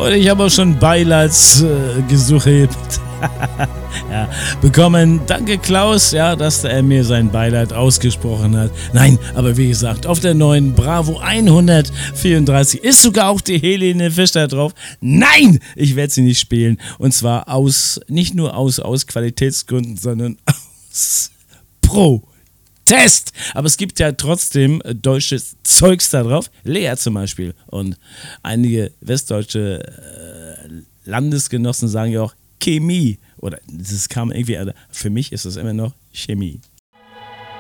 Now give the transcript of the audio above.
Und ich habe auch schon Beileidsgesuche ja, bekommen. Danke Klaus, ja, dass er mir sein Beileid ausgesprochen hat. Nein, aber wie gesagt, auf der neuen Bravo 134 ist sogar auch die Helene Fischer drauf. Nein, ich werde sie nicht spielen. Und zwar nicht nur aus Qualitätsgründen, sondern aus Protest. Aber es gibt ja trotzdem deutsches Zeugs da drauf. Lea zum Beispiel. Und einige westdeutsche Landesgenossen sagen ja auch Chemie. Oder das kam irgendwie, für mich ist das immer noch Chemie.